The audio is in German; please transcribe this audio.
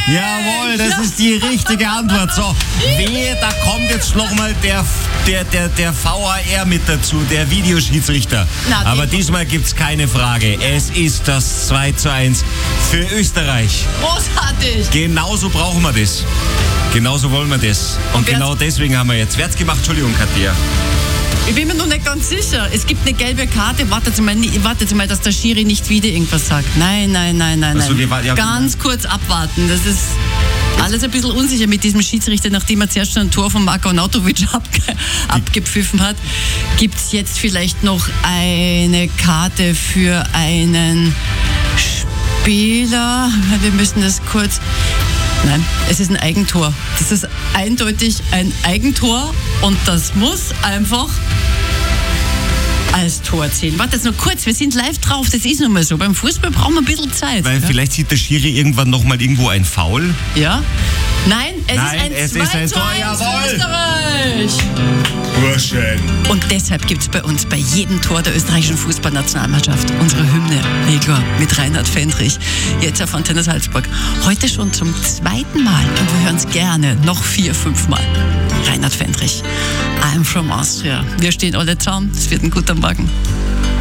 Jawohl, das ist die richtige Antwort. So, wehe, da kommt jetzt nochmal der VAR mit dazu, der Videoschiedsrichter. Aber diesmal gibt's keine Frage. Es ist das 2:1 für Österreich. Großartig. Genauso brauchen wir das. Genauso wollen wir das. Und genau deswegen haben wir jetzt. Wer hat's gemacht? Entschuldigung, Katja. Ich bin mir noch nicht ganz sicher. Es gibt eine gelbe Karte. Wartet mal, dass der Schiri nicht wieder irgendwas sagt. Nein. Also, Ganz kurz abwarten. Das ist alles ein bisschen unsicher mit diesem Schiedsrichter, nachdem er zuerst schon ein Tor von Marko Arnautovic abgepfiffen hat. Gibt es jetzt vielleicht noch eine Karte für einen Spieler? Wir müssen das kurz... Nein, es ist ein Eigentor. Das ist eindeutig ein Eigentor und das muss einfach als Tor zählen. Warte jetzt noch kurz, wir sind live drauf, das ist nun mal so. Beim Fußball brauchen wir ein bisschen Zeit. Weil vielleicht sieht der Schiri irgendwann nochmal irgendwo ein Foul. Ja. Nein, es ist ein 2:1 für Österreich. Burschen. Und deshalb gibt es bei uns bei jedem Tor der österreichischen Fußballnationalmannschaft unsere Hymne, Regler, mit Reinhard Fendrich, jetzt auf Antenne Salzburg. Heute schon zum 2. Mal und wir hören es gerne noch 4-5 Mal. Reinhard Fendrich, I'm from Austria. Wir stehen alle zusammen, es wird ein guter Morgen.